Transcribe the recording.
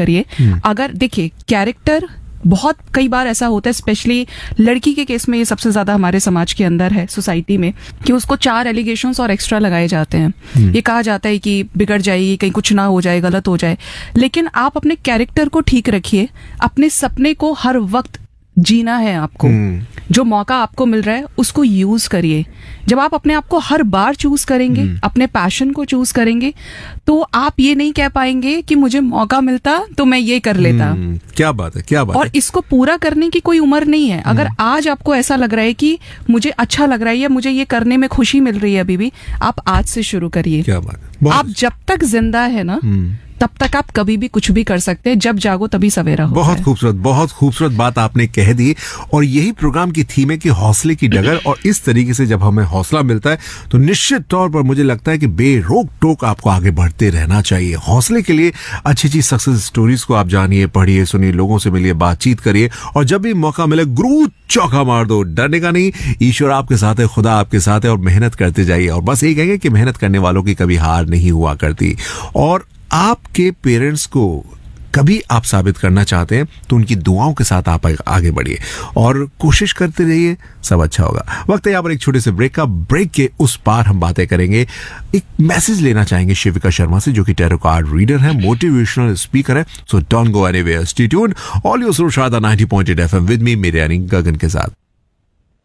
करिए। अगर देखिए कैरेक्टर बहुत कई बार ऐसा होता है, स्पेशली लड़की के केस में ये सबसे ज्यादा हमारे समाज के अंदर है, सोसाइटी में, कि उसको 4 एलिगेशंस और एक्स्ट्रा लगाए जाते हैं। ये कहा जाता है कि बिगड़ जाएगी, कहीं कुछ ना हो जाए, गलत हो जाए। लेकिन आप अपने कैरेक्टर को ठीक रखिए, अपने सपने को हर वक्त जीना है आपको। जो मौका आपको मिल रहा है उसको यूज करिए। जब आप अपने आप को हर बार चूज करेंगे, अपने पैशन को चूज करेंगे, तो आप ये नहीं कह पाएंगे कि मुझे मौका मिलता तो मैं ये कर लेता। क्या बात है, क्या बात और है। इसको पूरा करने की कोई उम्र नहीं है। अगर आज आपको ऐसा लग रहा है कि मुझे अच्छा लग रहा है या मुझे ये करने में खुशी मिल रही है अभी भी, आप आज से शुरू करिए। क्या बात है। आप जब तक जिंदा है ना, तब तक आप कभी भी कुछ भी कर सकते हैं। जब जागो तभी सवेरा होता है। बहुत खूबसूरत बात आपने कह दी। और यही प्रोग्राम की थीम है कि हौसले की डगर। और इस तरीके से जब हमें हौसला मिलता है तो निश्चित तौर पर मुझे लगता है कि बेरोक टोक आपको आगे बढ़ते रहना चाहिए। हौसले के लिए अच्छी अच्छी सक्सेस स्टोरीज को आप जानिए, पढ़िए, सुनिए, लोगों से मिलिए, बातचीत करिए, और जब भी मौका मिले गुरु चौका मार दो, डरने का नहीं। ईश्वर आपके साथ है, खुदा आपके साथ है, और मेहनत करते जाइए। और बस यही कहेंगे कि मेहनत करने वालों की कभी हार नहीं हुआ करती। और आपके पेरेंट्स को कभी आप साबित करना चाहते हैं तो उनकी दुआओं के साथ आप आगे बढ़िए और कोशिश करते रहिए, सब अच्छा होगा। वक्त है यहाँ पर एक छोटे से ब्रेक का। ब्रेक के उस पार हम बातें करेंगे। एक मैसेज लेना चाहेंगे शिविका शर्मा से, जो कि टैरो कार्ड रीडर है, मोटिवेशनल स्पीकर है। So don't go anywhere, stay tuned. All your Sharda 90.8 FM with me, मेरे यानी गगन के साथ।